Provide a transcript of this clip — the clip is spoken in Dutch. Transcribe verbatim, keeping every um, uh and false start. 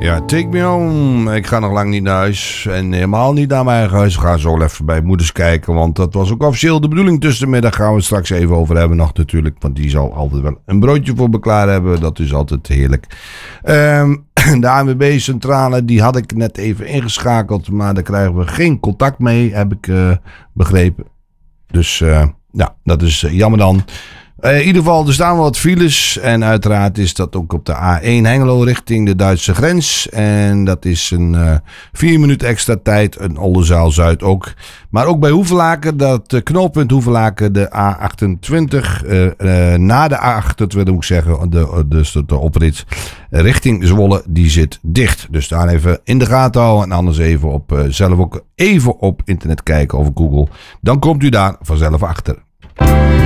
Ja, Take Me Home. Ik ga nog lang niet naar huis. En helemaal niet naar mijn eigen huis. Ik ga zo wel even bij moeders kijken. Want dat was ook officieel de bedoeling tussen de middag. Gaan we het straks even over hebben nog natuurlijk. Want die zal altijd wel een broodje voor me klaar hebben. Dat is altijd heerlijk. Um, de A N W B-centrale, die had ik net even ingeschakeld. Maar daar krijgen we geen contact mee, heb ik uh, begrepen. Dus uh, ja, dat is uh, jammer dan. Uh, in ieder geval, er staan wel wat files. En uiteraard is dat ook op de A één Hengelo richting de Duitse grens. En dat is een uh, vier minuten extra tijd. Een Oldenzaal-Zuid ook. Maar ook bij Hoevelaken, dat uh, knooppunt Hoevelaken, de A achtentwintig. Uh, uh, na de A achtentwintig moet ik zeggen, de, dus de, de oprit richting Zwolle, die zit dicht. Dus daar even in de gaten houden. En anders even op, uh, zelf ook even op internet kijken over Google. Dan komt u daar vanzelf achter.